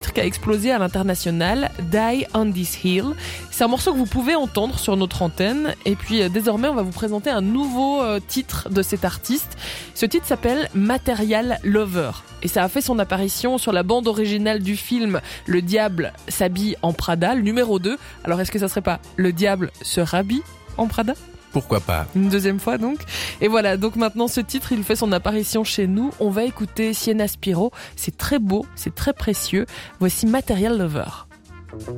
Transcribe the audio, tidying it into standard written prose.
titre qui a explosé à l'international, Die on This Hill. C'est un morceau que vous pouvez entendre sur notre antenne. Et puis désormais, on va vous présenter un nouveau titre de cet artiste. Ce titre s'appelle Material Lover. Et ça a fait son apparition sur la bande originale du film Le Diable s'habille en Prada, le numéro 2. Alors est-ce que ça serait pas Le Diable se rhabille en Prada ? Pourquoi pas ? Une deuxième fois donc. Et voilà, donc maintenant ce titre, il fait son apparition chez nous. On va écouter Sienna Spiro. C'est très beau, c'est très précieux. Voici Material Lover.